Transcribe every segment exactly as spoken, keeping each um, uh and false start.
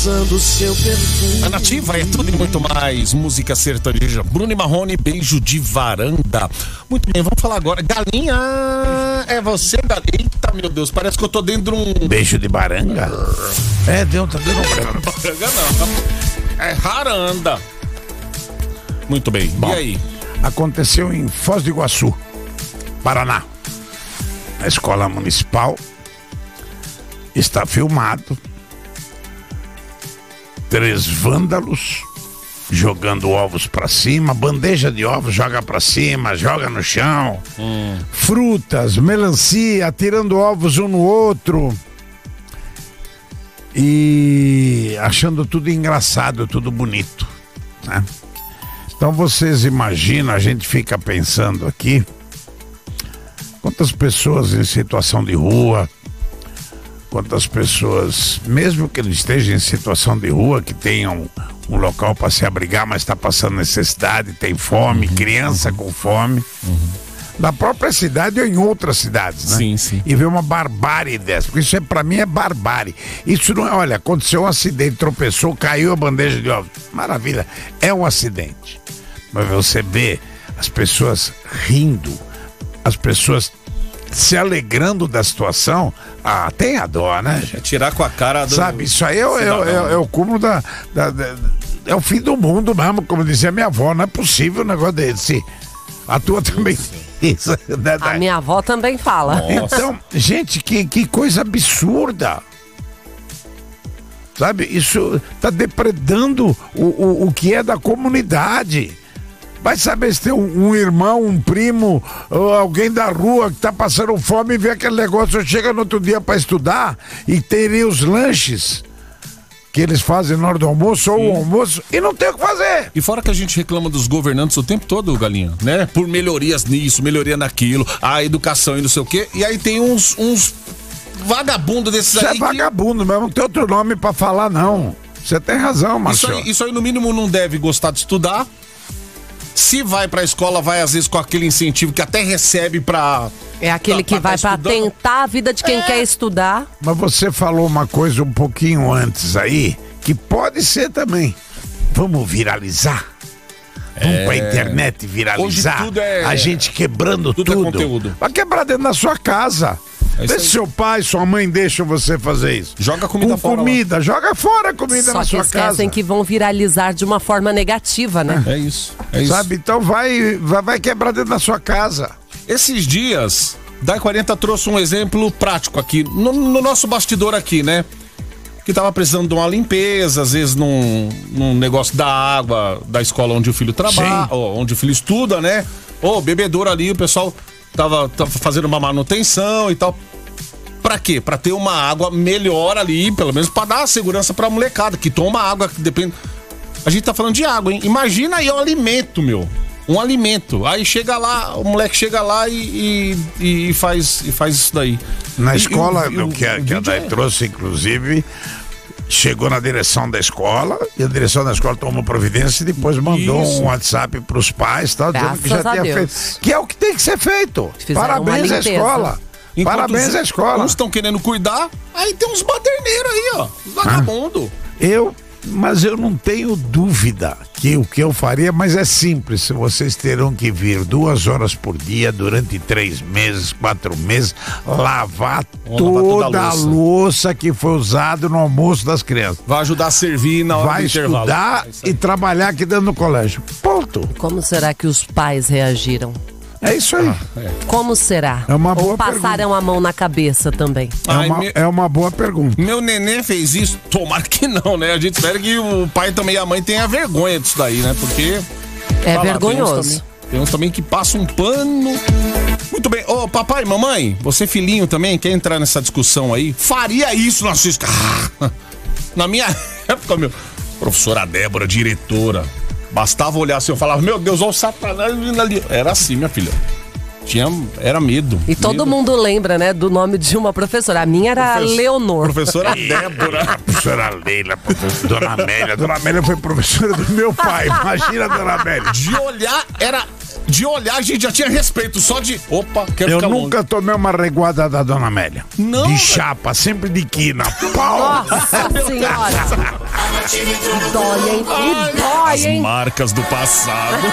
Seu perfume. A Nativa é tudo e muito mais. Música sertaneja. Bruno e Marrone, beijo de varanda. Muito bem, vamos falar agora. Galinha, é você, galinha? Eita, meu Deus, parece que eu tô dentro de um... Beijo de baranga? É, deu, tá dando um... Baranga não. É varanda. Muito bem, Bom, e aí? Aconteceu em Foz do Iguaçu, Paraná. Na escola municipal. Está filmado. Três vândalos jogando ovos pra cima, bandeja de ovos, joga pra cima, joga no chão, hum. frutas, melancia, atirando ovos um no outro e achando tudo engraçado, tudo bonito, né? Então vocês imaginam, a gente fica pensando aqui, quantas pessoas em situação de rua, quantas pessoas, mesmo que não estejam em situação de rua, que tenham um local para se abrigar, mas está passando necessidade, tem fome, uhum, criança uhum. com fome, uhum. na própria cidade ou em outras cidades, né? Sim, sim. E vê uma barbárie dessa, porque isso é, para mim é barbárie. Isso não é, olha, aconteceu um acidente, tropeçou, caiu a bandeja de ovos. Maravilha, é um acidente. Mas você vê as pessoas rindo, as pessoas se alegrando da situação. Ah, tem a dó, né? É tirar com a cara do... Sabe, isso aí é, é, é, é o cúmulo da, da, da... É o fim do mundo mesmo, como dizia minha avó. Não é possível um negócio desse. A tua também... Isso, né? A minha avó também fala. Nossa. Então, gente, que, que coisa absurda. Sabe, isso tá depredando o, o, o que é da comunidade. Vai saber se tem um, um irmão, um primo, ou alguém da rua que tá passando fome e vê aquele negócio, chega no outro dia para estudar e teria os lanches que eles fazem na hora do almoço, ou Sim. o almoço, e não tem o que fazer. E fora que a gente reclama dos governantes o tempo todo, Galinha, né? Por melhorias nisso, melhoria naquilo, a educação e não sei o quê, e aí tem uns, uns vagabundo desses Isso aí. Isso é vagabundo, que... mas não tem outro nome para falar, não. Você tem razão, Marcelo. Isso aí, isso aí, no mínimo, não deve gostar de estudar. Se vai pra escola, vai às vezes com aquele incentivo que até recebe pra... É aquele pra, que pra vai tá pra tentar a vida de quem é. quer estudar. Mas você falou uma coisa um pouquinho antes aí, que pode ser também. Vamos viralizar? Vamos é. pra internet viralizar? Tudo é... A gente quebrando tudo. Tudo é conteúdo. Vai quebrar dentro da sua casa. É Vê se seu pai, sua mãe deixam você fazer isso. Joga comida Com fora. comida, lá. Joga fora a comida Só na sua casa. Só que esquecem que vão viralizar de uma forma negativa, né? É isso, é isso. Sabe, então vai, vai, vai quebrar dentro da sua casa. Esses dias, Dai quarenta trouxe um exemplo prático aqui, no, no nosso bastidor aqui, né? Que tava precisando de uma limpeza, às vezes num, num negócio da água da escola onde o filho trabalha, ou onde o filho estuda, né? Ou bebedouro ali, o pessoal tava, tava fazendo uma manutenção e tal. Pra quê? Pra ter uma água melhor ali, pelo menos pra dar segurança pra molecada, que toma água, que depende... A gente tá falando de água, hein? Imagina aí um alimento, meu. Um alimento. Aí chega lá, o moleque chega lá e, e, e, faz, e faz isso daí. Na e, escola, e, o, que, a, o que a Dai é... trouxe, inclusive, chegou na direção da escola, e a direção da escola tomou providência e depois mandou isso. um WhatsApp pros pais, tal, dizendo que já tinha Deus. feito. Que é o que tem que ser feito. Fizeram Parabéns à escola. Enquanto Parabéns os, à escola. Uns estão querendo cuidar, aí tem uns baderneiros aí, ó. Os vagabundos. Ah, eu, mas eu não tenho dúvida que o que eu faria, mas é simples. Vocês terão que vir duas horas por dia durante três meses, quatro meses, lavar toda, toda a louça. louça que foi usada no almoço das crianças. Vai ajudar a servir na hora Vai do intervalo. Vai estudar e trabalhar aqui dentro do colégio. Ponto. Como será que os pais reagiram? É isso aí. Ah, é. Como será? É uma boa Ou passaram pergunta. a mão na cabeça também? É, Ai, uma, meu, é uma boa pergunta. Meu neném fez isso? Tomara que não, né? A gente espera que o pai também e a mãe tenham vergonha disso daí, né? Porque... É lá, vergonhoso. Tem uns, também, tem uns também que passam um pano. Muito bem. Ô, papai, mamãe, você filhinho também, quer entrar nessa discussão aí? Faria isso na sua escola? Na minha época, meu... Professora Débora, diretora... Bastava olhar assim, eu falava, meu Deus, olha o Satanás vindo ali. Era assim, minha filha. Tinha, era medo. E todo medo. mundo lembra, né, do nome de uma professora. A minha era Professor, Leonor. Professora Débora. Professora Leila, professora Dona Amélia. Dona Amélia foi professora do meu pai. Imagina a Dona Amélia. De olhar, era... De olhar, a gente já tinha respeito. Só de... Opa, quero Eu ficar nunca longe. tomei uma reguada da Dona Amélia. Não, De velho. chapa, sempre de quina. Pau! Nossa senhora. E dói, hein? E dói, As hein? marcas do passado.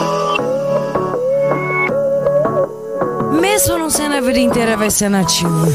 Mesmo não sendo a vida inteira, vai ser nativo.